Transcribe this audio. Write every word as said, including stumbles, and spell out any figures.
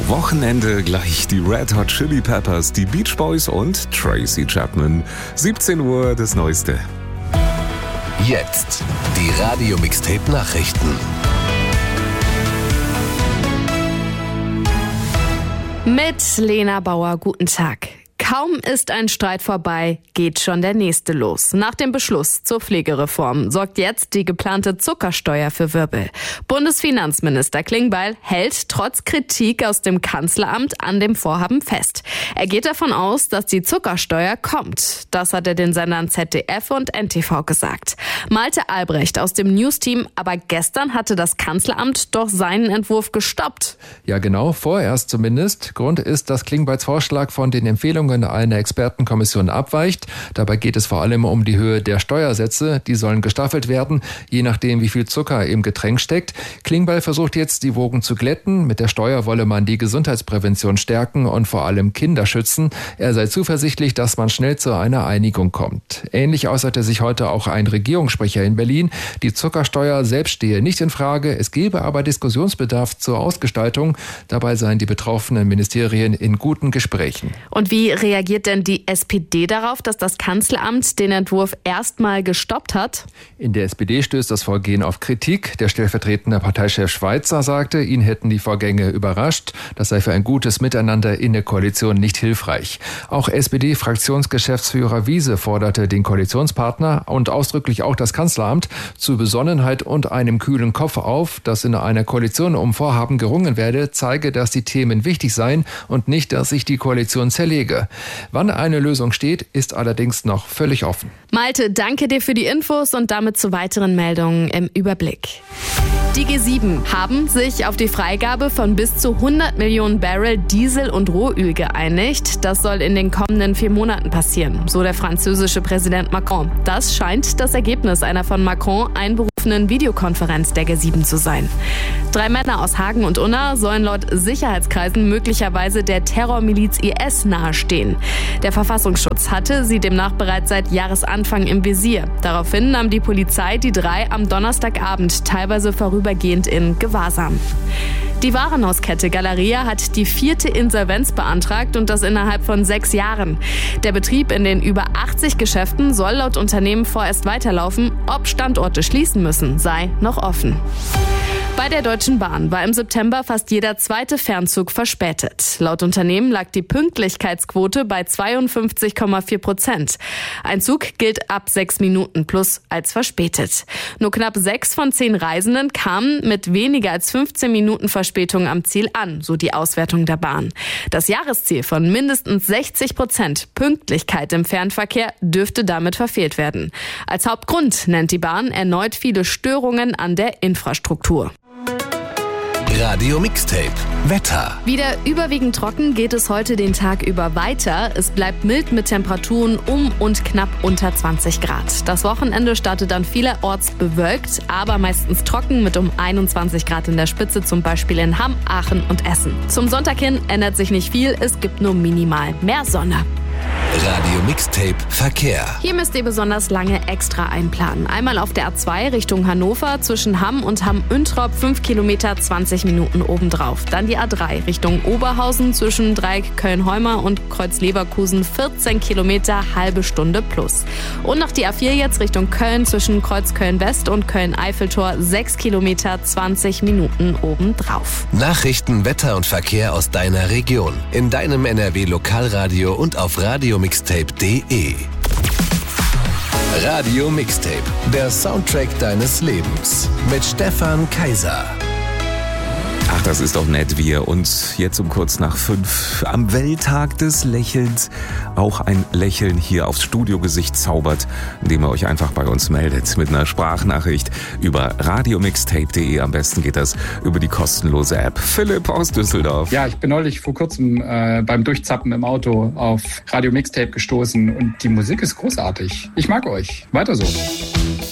Wochenende gleich die Red Hot Chili Peppers, die Beach Boys und Tracy Chapman. siebzehn Uhr das Neueste. Jetzt die Radio-Mixtape-Nachrichten. Mit Lena Bauer, guten Tag. Kaum ist ein Streit vorbei, geht schon der nächste los. Nach dem Beschluss zur Pflegereform sorgt jetzt die geplante Zuckersteuer für Wirbel. Bundesfinanzminister Klingbeil hält trotz Kritik aus dem Kanzleramt an dem Vorhaben fest. Er geht davon aus, dass die Zuckersteuer kommt. Das hat er den Sendern Z D F und N T V gesagt. Malte Albrecht aus dem News-Team, aber gestern hatte das Kanzleramt doch seinen Entwurf gestoppt. Ja genau, vorerst zumindest. Grund ist, dass Klingbeils Vorschlag von den Empfehlungen einer Expertenkommission abweicht. Dabei geht es vor allem um die Höhe der Steuersätze. Die sollen gestaffelt werden, je nachdem, wie viel Zucker im Getränk steckt. Klingbeil versucht jetzt, die Wogen zu glätten. Mit der Steuer wolle man die Gesundheitsprävention stärken und vor allem Kinder schützen. Er sei zuversichtlich, dass man schnell zu einer Einigung kommt. Ähnlich äußerte sich heute auch ein Regierungssprecher in Berlin. Die Zuckersteuer selbst stehe nicht in Frage. Es gebe aber Diskussionsbedarf zur Ausgestaltung. Dabei seien die betroffenen Ministerien in guten Gesprächen. Und wie reagiert denn die S P D darauf, dass das Kanzleramt den Entwurf erstmal gestoppt hat? In der S P D stößt das Vorgehen auf Kritik. Der stellvertretende Parteichef Schweizer sagte, ihn hätten die Vorgänge überrascht. Das sei für ein gutes Miteinander in der Koalition nicht hilfreich. Auch S P D-Fraktionsgeschäftsführer Wiese forderte den Koalitionspartner und ausdrücklich auch das Kanzleramt zu Besonnenheit und einem kühlen Kopf auf, dass in einer Koalition um Vorhaben gerungen werde, zeige, dass die Themen wichtig seien und nicht, dass sich die Koalition zerlege. Wann eine Lösung steht, ist allerdings noch völlig offen. Malte, danke dir für die Infos und damit zu weiteren Meldungen im Überblick. Die G sieben haben sich auf die Freigabe von bis zu hundert Millionen Barrel Diesel und Rohöl geeinigt. Das soll in den kommenden vier Monaten passieren, so der französische Präsident Macron. Das scheint das Ergebnis einer von Macron einberufenen Videokonferenz der G sieben zu sein. Drei Männer aus Hagen und Unna sollen laut Sicherheitskreisen möglicherweise der Terrormiliz I S nahestehen. Der Verfassungsschutz hatte sie demnach bereits seit Jahresanfang im Visier. Daraufhin nahm die Polizei die drei am Donnerstagabend teilweise vorübergehend in Gewahrsam. Die Warenhauskette Galeria hat die vierte Insolvenz beantragt und das innerhalb von sechs Jahren. Der Betrieb in den über achtzig Geschäften soll laut Unternehmen vorerst weiterlaufen. Ob Standorte schließen müssen, sei noch offen. Bei der Deutschen Bahn war im September fast jeder zweite Fernzug verspätet. Laut Unternehmen lag die Pünktlichkeitsquote bei zweiundfünfzig Komma vier Prozent. Ein Zug gilt ab sechs Minuten plus als verspätet. Nur knapp sechs von zehn Reisenden kamen mit weniger als fünfzehn Minuten Verspätung am Ziel an, so die Auswertung der Bahn. Das Jahresziel von mindestens sechzig Prozent Pünktlichkeit im Fernverkehr dürfte damit verfehlt werden. Als Hauptgrund nennt die Bahn erneut viele Störungen an der Infrastruktur. Radio Mixtape Wetter. Wieder überwiegend trocken geht es heute den Tag über weiter. Es bleibt mild mit Temperaturen um und knapp unter zwanzig Grad. Das Wochenende startet dann vielerorts bewölkt, aber meistens trocken mit um einundzwanzig Grad in der Spitze, zum Beispiel in Hamm, Aachen und Essen. Zum Sonntag hin ändert sich nicht viel, es gibt nur minimal mehr Sonne. Radio Mixtape Verkehr. Hier müsst ihr besonders lange extra einplanen. Einmal auf der A zwei Richtung Hannover zwischen Hamm und Hamm-Üntrop fünf Kilometer, zwanzig Minuten obendrauf. Dann die A drei Richtung Oberhausen zwischen Dreieck Köln-Heuma und Kreuz-Leverkusen vierzehn Kilometer, halbe Stunde plus. Und noch die A vier jetzt Richtung Köln zwischen Kreuz Köln-West und Köln-Eiffeltor sechs Kilometer, zwanzig Minuten obendrauf. Nachrichten, Wetter und Verkehr aus deiner Region. In deinem N R W-Lokalradio und auf radiomixtape punkt de. Radio Mixtape, der Soundtrack deines Lebens. Mit Stefan Kaiser. Ach, das ist doch nett, wie ihr uns jetzt um kurz nach fünf am Welttag des Lächelns auch ein Lächeln hier aufs Studiogesicht zaubert, indem ihr euch einfach bei uns meldet mit einer Sprachnachricht über radiomixtape punkt de. Am besten geht das über die kostenlose App. Philipp aus Düsseldorf. Ja, ich bin neulich vor kurzem äh, beim Durchzappen im Auto auf Radio Mixtape gestoßen und die Musik ist großartig. Ich mag euch. Weiter so.